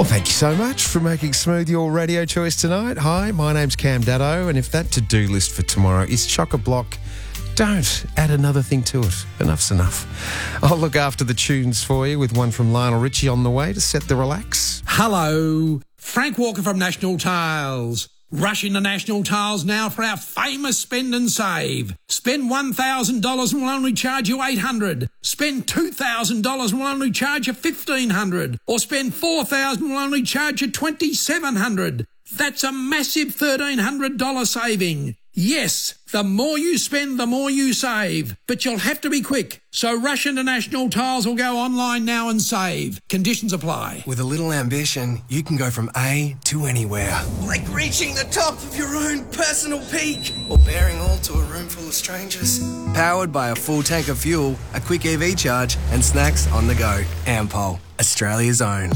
Thank you so much for making Smooth your radio choice tonight. Hi, my name's Cam Daddo, and if that to-do list for tomorrow is chock-a-block, don't add another thing to it. Enough's enough. I'll look after the tunes for you with one from Lionel Richie on the way to set the relax. Hello, Frank Walker from National Tiles. Rush into National Tiles now for our famous spend and save. Spend $1,000 and we'll only charge you $800. Spend $2,000 and we'll only charge you $1,500. Or spend $4,000 and we'll only charge you $2,700. That's a massive $1,300 saving. Yes, the more you spend, the more you save. But you'll have to be quick. So rush into National Tiles or go online now and save. Conditions apply. With a little ambition, you can go from A to anywhere. Like reaching the top of your own personal peak. Or bearing all to a room full of strangers. Powered by a full tank of fuel, a quick EV charge, and snacks on the go. Ampol, Australia's own.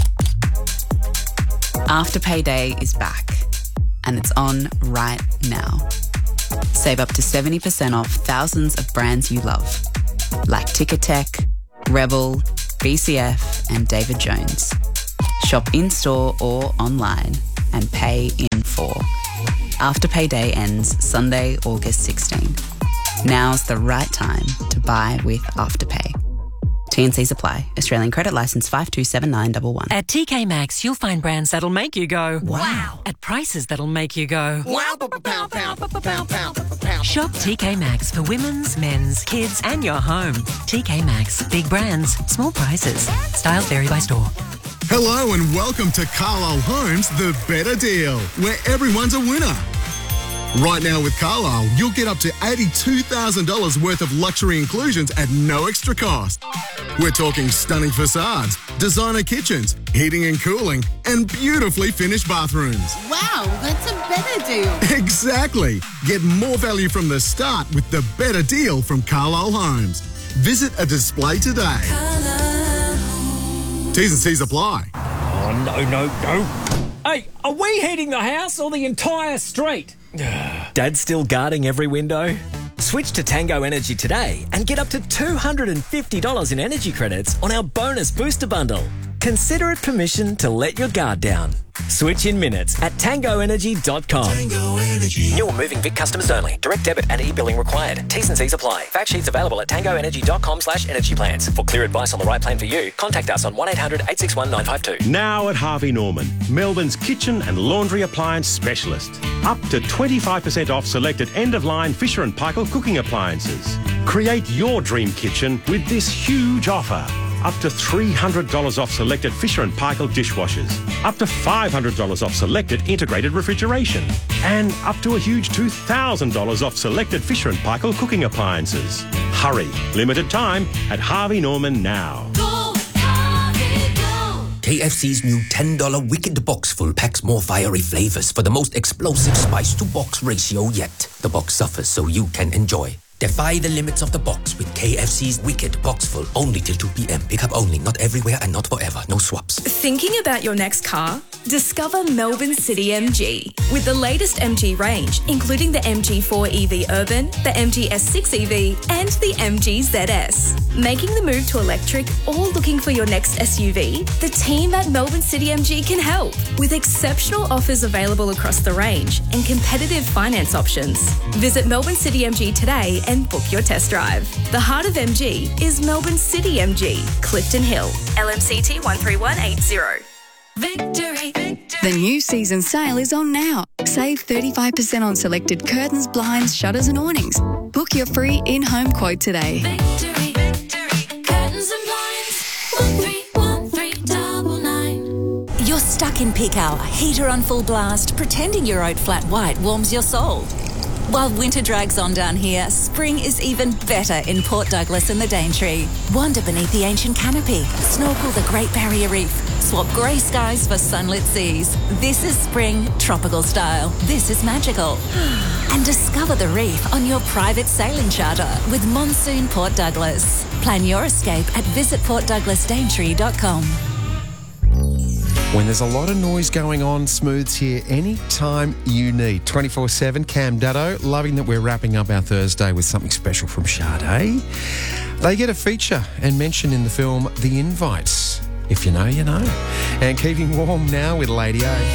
Afterpay Day is back. And it's on right now. Save up to 70% off thousands of brands you love, like Ticketek, Rebel, BCF and David Jones. Shop in-store or online and pay in full. Afterpay Day ends Sunday, August 16. Now's the right time to buy with Afterpay. T&Cs apply. Australian credit licence 527911. At TK Maxx, you'll find brands that'll make you go, wow, at prices that'll make you go, wow, pow, pow, pow, pow. Shop TK Maxx for women's, men's, kids and your home. TK Maxx. Big brands, small prices. Styles vary by store. Hello and welcome to Carlisle Homes, the better deal, where everyone's a winner. Right now with Carlisle, you'll get up to $82,000 worth of luxury inclusions at no extra cost. We're talking stunning facades, designer kitchens, heating and cooling, and beautifully finished bathrooms. Wow, that's a better deal. Exactly. Get more value from the start with the better deal from Carlisle Homes. Visit a display today. T's and C's apply. Oh, no. Hey, are we heating the house or the entire street? Dad's still guarding every window? Switch to Tango Energy today and get up to $250 in energy credits on our bonus booster bundle. Consider it permission to let your guard down. Switch in minutes at tangoenergy.com. Tango Energy. New or moving Vic customers only. Direct debit and e-billing required. T's and C's apply. Fact sheets available at tangoenergy.com/energy plans. For clear advice on the right plan for you, contact us on 1-800-861-952. Now at Harvey Norman, Melbourne's kitchen and laundry appliance specialist. Up to 25% off selected end-of-line Fisher & Paykel cooking appliances. Create your dream kitchen with this huge offer. Up to $300 off selected Fisher & Paykel dishwashers. Up to $500 off selected integrated refrigeration. And up to a huge $2,000 off selected Fisher & Paykel cooking appliances. Hurry. Limited time at Harvey Norman now. Go, Harvey, go. KFC's new $10 Wicked Box Full packs more fiery flavours for the most explosive spice-to-box ratio yet. The box suffers so you can enjoy. Defy the limits of the box with KFC's Wicked Box Full, only till 2 p.m. Pick up only, not everywhere and not forever. No swaps. Thinking about your next car? Discover Melbourne City MG. With the latest MG range, including the MG4 EV Urban, the MG S6 EV, and the MG ZS. Making the move to electric or looking for your next SUV? The team at Melbourne City MG can help. With exceptional offers available across the range and competitive finance options. Visit Melbourne City MG today and book your test drive. The heart of MG is Melbourne City MG, Clifton Hill, LMCT 13180. Victory. The new season sale is on now. Save 35% on selected curtains, blinds, shutters and awnings. Book your free in-home quote today. Victory. Curtains and blinds. 131399. You're stuck in peak hour, heater on full blast, pretending your oat flat white warms your soul. While winter drags on down here, spring is even better in Port Douglas and the Daintree. Wander beneath the ancient canopy, snorkel the Great Barrier Reef, swap grey skies for sunlit seas. This is spring, tropical style. This is magical. And discover the reef on your private sailing charter with Monsoon Port Douglas. Plan your escape at visitportdouglasdaintree.com. When there's a lot of noise going on, Smooth's here anytime you need. 24/7, Cam Daddo. Loving that we're wrapping up our Thursday with something special from Sade. They get a feature and mention in the film The Invites. If you know, you know. And keeping warm now with Lady A.